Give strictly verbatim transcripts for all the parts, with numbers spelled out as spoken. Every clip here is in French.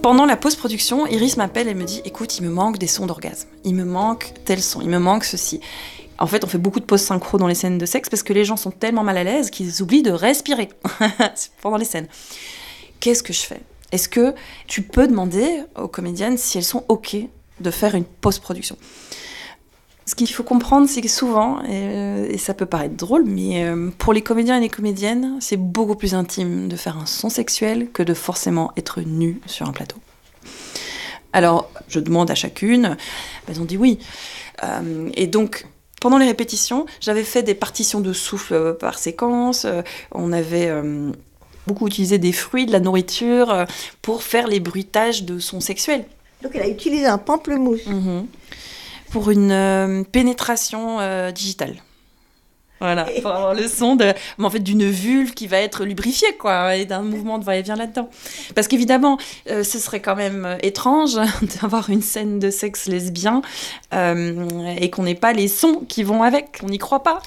Pendant la post-production, Iris m'appelle et me dit « Écoute, il me manque des sons d'orgasme. Il me manque tel son, il me manque ceci. » En fait, on fait beaucoup de pauses synchro dans les scènes de sexe parce que les gens sont tellement mal à l'aise qu'ils oublient de respirer pendant les scènes. Qu'est-ce que je fais ? Est-ce que tu peux demander aux comédiennes si elles sont OK de faire une post-production ? Ce qu'il faut comprendre, c'est que souvent, et, et ça peut paraître drôle, mais euh, pour les comédiens et les comédiennes, c'est beaucoup plus intime de faire un son sexuel que de forcément être nu sur un plateau. Alors, je demande à chacune, elles ont dit oui. Euh, et donc, pendant les répétitions, j'avais fait des partitions de souffle par séquence, euh, on avait... Euh, beaucoup utilisé des fruits, de la nourriture, euh, pour faire les bruitages de sons sexuels. Donc elle a utilisé un pamplemousse. Mmh. Pour une euh, pénétration euh, digitale. Voilà, pour avoir le son de, mais en fait, d'une vulve qui va être lubrifiée, quoi, et d'un mouvement de va-et-vient là-dedans. Parce qu'évidemment, euh, ce serait quand même étrange d'avoir une scène de sexe lesbien euh, et qu'on n'ait pas les sons qui vont avec. On n'y croit pas.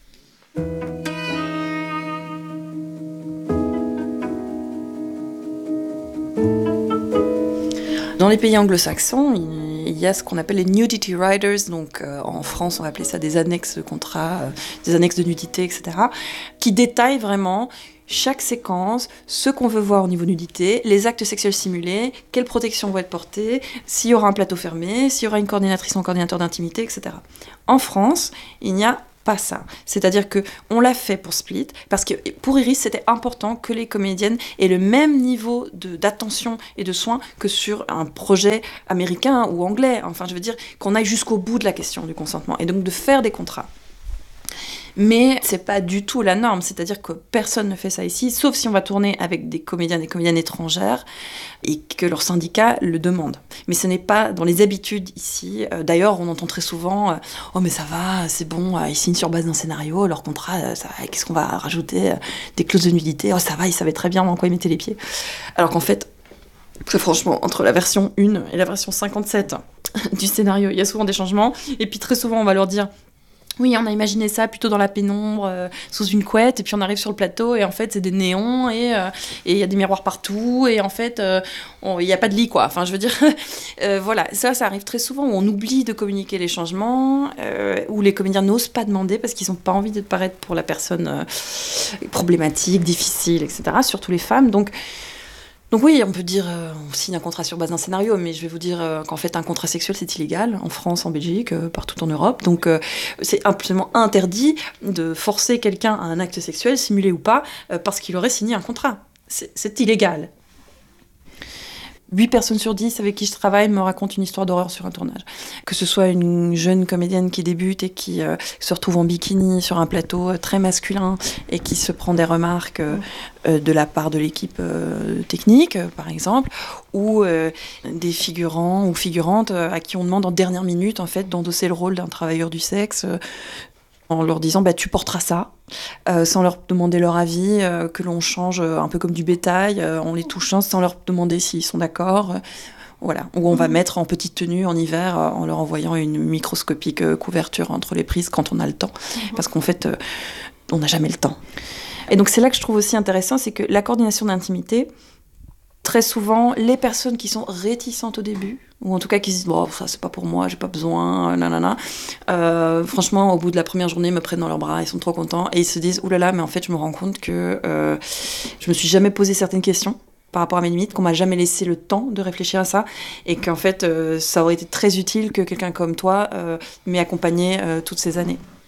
Dans les pays anglo-saxons, il y a ce qu'on appelle les nudity riders, donc euh, en France on va appeler ça des annexes de contrat, euh, des annexes de nudité, et cetera, qui détaillent vraiment chaque séquence, ce qu'on veut voir au niveau nudité, les actes sexuels simulés, quelles protections vont être portées, s'il y aura un plateau fermé, s'il y aura une coordinatrice ou un coordinateur d'intimité, et cetera. En France, il n'y a pas ça. C'est-à-dire qu'on l'a fait pour Split, parce que pour Iris, c'était important que les comédiennes aient le même niveau de, d'attention et de soins que sur un projet américain ou anglais. Enfin, je veux dire qu'on aille jusqu'au bout de la question du consentement, et donc de faire des contrats. Mais c'est pas du tout la norme, c'est-à-dire que personne ne fait ça ici, sauf si on va tourner avec des comédiens et des comédiennes étrangères et que leur syndicat le demande. Mais ce n'est pas dans les habitudes ici. Euh, d'ailleurs, on entend très souvent euh, « Oh mais ça va, c'est bon, euh, ils signent sur base d'un scénario, leur contrat, euh, ça, qu'est-ce qu'on va rajouter euh, des clauses de nudité, oh ça va, ils savaient très bien dans quoi ils mettaient les pieds. » Alors qu'en fait, très franchement, entre la version un et la version cinquante-sept du scénario, il y a souvent des changements, et puis très souvent on va leur dire oui, on a imaginé ça plutôt dans la pénombre, euh, sous une couette, et puis on arrive sur le plateau, et en fait, c'est des néons, et euh, et il y a des miroirs partout, et en fait, il euh, n'y a pas de lit, quoi. Enfin, je veux dire, euh, voilà, ça, ça arrive très souvent, où on oublie de communiquer les changements, euh, où les comédiens n'osent pas demander, parce qu'ils n'ont pas envie de paraître pour la personne euh, problématique, difficile, et cetera, surtout les femmes, donc... Donc oui, on peut dire, euh, on signe un contrat sur base d'un scénario, mais je vais vous dire euh, qu'en fait, un contrat sexuel, c'est illégal, en France, en Belgique, euh, partout en Europe. Donc euh, c'est absolument interdit de forcer quelqu'un à un acte sexuel, simulé ou pas, euh, parce qu'il aurait signé un contrat. C'est, c'est illégal. huit personnes sur dix avec qui je travaille me racontent une histoire d'horreur sur un tournage. Que ce soit une jeune comédienne qui débute et qui euh, se retrouve en bikini sur un plateau euh, très masculin et qui se prend des remarques euh, euh, de la part de l'équipe euh, technique, euh, par exemple, ou euh, des figurants ou figurantes euh, à qui on demande en dernière minute en fait, d'endosser le rôle d'un travailleur du sexe, euh, en leur disant bah, « tu porteras ça ». Euh, sans leur demander leur avis, euh, que l'on change euh, un peu comme du bétail, euh, en les touchant sans leur demander s'ils sont d'accord. Euh, voilà. Ou on va mettre en petite tenue en hiver euh, en leur envoyant une microscopique euh, couverture entre les prises quand on a le temps. Parce qu'en fait, euh, on n'a jamais le temps. Et donc c'est là que je trouve aussi intéressant, c'est que la coordination d'intimité, très souvent, les personnes qui sont réticentes au début, ou en tout cas qui se disent bon, ça c'est pas pour moi, j'ai pas besoin, nanana. Euh, franchement, au bout de la première journée, ils me prennent dans leurs bras, ils sont trop contents et ils se disent oulala, mais en fait, je me rends compte que euh, je me suis jamais posé certaines questions par rapport à mes limites, qu'on m'a jamais laissé le temps de réfléchir à ça et qu'en fait, euh, ça aurait été très utile que quelqu'un comme toi euh, m'ait accompagné euh, toutes ces années.